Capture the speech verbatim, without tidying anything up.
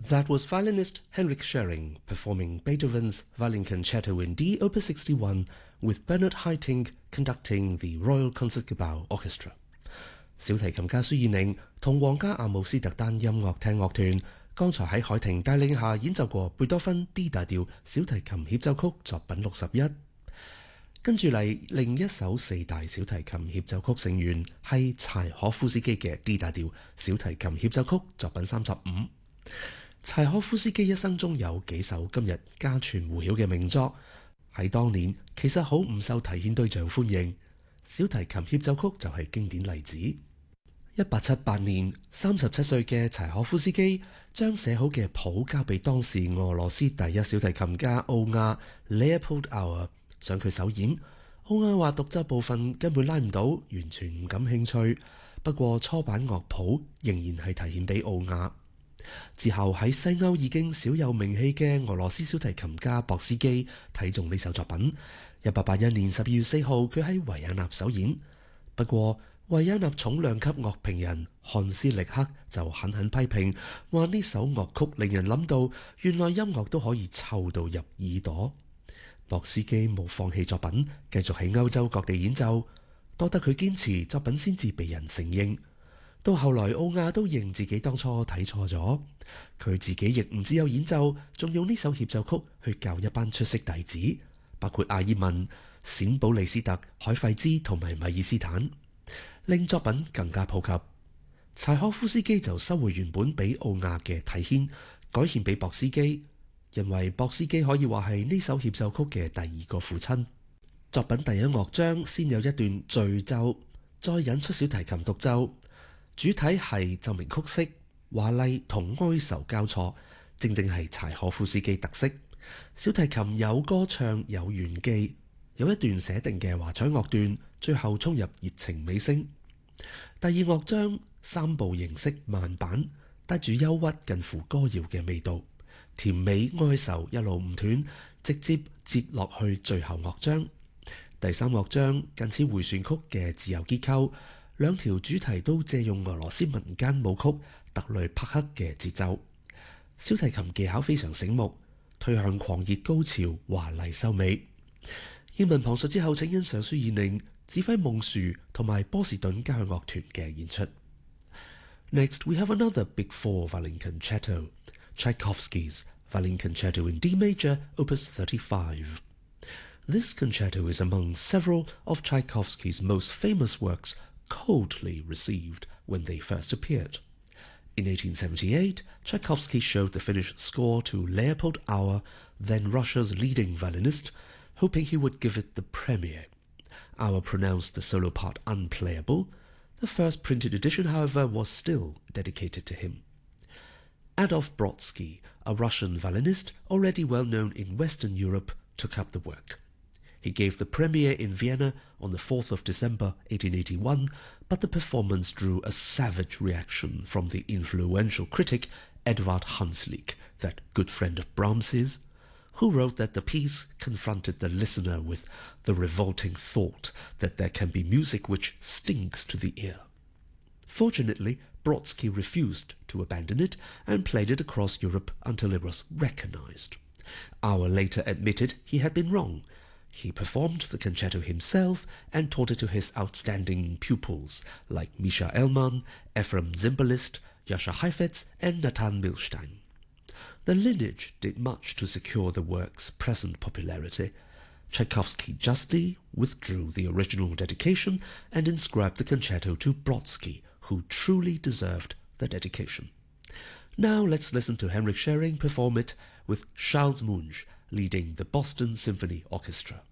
That was violinist Henrik Schering performing Beethoven's Violin Concerto in D, Opus sixty-one, with Bernard Haitink conducting the Royal Concertgebouw Orchestra. 小提琴家舒爾寧同皇家阿姆斯特丹音樂廳樂團剛才喺海婷帶領下演奏過貝多芬 D 大調小提琴協奏曲作品六十一。跟住嚟另一首四大小提琴協奏曲成員係柴可夫斯基嘅 D 大調小提琴協奏曲作品三十五。柴可夫斯基一生中有幾首今日家傳戶曉嘅名作，喺當年其實好唔受提獻對象歡迎，小提琴協奏曲就係經典例子。一八七八年，三十七歲嘅柴可夫斯基將寫好嘅譜交俾當時俄羅斯第一小提琴家奧亞 Leopold Auer， 想佢首演。奧亞話獨奏部分根本拉唔到，完全唔感興趣。不過初版樂譜仍然係提獻俾奧亞。之後喺西歐已經小有名氣嘅俄羅斯小提琴家博斯基睇中呢首作品。一八八一年十二月四號，佢喺維也納首演。不過維也納重量級樂評人漢斯力克就狠狠批評，話呢首樂曲令人諗到原來音樂都可以湊到入耳朵。博斯基冇放棄作品，繼續喺歐洲各地演奏，多得佢堅持，作品先至被人承認。到後來奧亞都認自己當初睇錯咗，佢自己亦唔只有演奏，仲用呢首協奏曲去教一班出色弟子，包括阿爾文、冼保利斯特、海費茲同埋米爾斯坦，令作品更加普及。柴可夫斯基就收回原本俾奧亞嘅提獻，改獻俾博斯基，因為博斯基可以話係呢首協奏曲嘅第二個父親。作品第一樂章先有一段序奏，再引出小提琴獨奏，主體係奏鳴曲式，華麗同哀愁交錯，正正係柴可夫斯基特色。小提琴有歌唱有玄機，有一段寫定嘅華彩樂段，最後衝入熱情尾聲。第二樂章三部形式慢板，帶住憂鬱近乎歌謠嘅味道，甜美哀愁一路唔斷，直接接落去最後樂章。第三樂章近似迴旋曲嘅自由結構，兩條主題都借用俄羅斯民間舞曲特雷帕克嘅節奏。小提琴技巧非常醒目，推向狂熱高潮，華麗收尾。英文旁述之後，請欣賞舒爾寧指揮夢樹同埋波士頓交響樂團嘅演出。Next, we have another Big Four violin concerto, Tchaikovsky's Violin Concerto in D major, Opus thirty-five. This concerto is among several of Tchaikovsky's most famous works coldly received when they first appeared. In eighteen seventy-eight, Tchaikovsky showed the finished score to Leopold Auer, then Russia's leading violinist, hoping he would give it the premiere. Auer pronounced the solo part unplayable. The first printed edition, however, was still dedicated to him. Adolf Brodsky, a Russian violinist already well known in Western Europe, took up the work. He gave the premiere in Vienna on the fourth of December eighteen eighty-one, but the performance drew a savage reaction from the influential critic Eduard Hanslick, that good friend of Brahms's, who wrote that the piece confronted the listener with the revolting thought that there can be music which stinks to the ear. Fortunately, Brodsky refused to abandon it and played it across Europe until it was recognized. Auer later admitted he had been wrong. He performed the concerto himself and taught it to his outstanding pupils like Misha Elman, Ephraim Zimbalist, Jascha Heifetz, and Nathan Milstein. The lineage did much to secure the work's present popularity. Tchaikovsky justly withdrew the original dedication and inscribed the concerto to Brodsky, who truly deserved the dedication. Now let's listen to Henrik Schering perform it with Charles Munch leading the Boston Symphony Orchestra.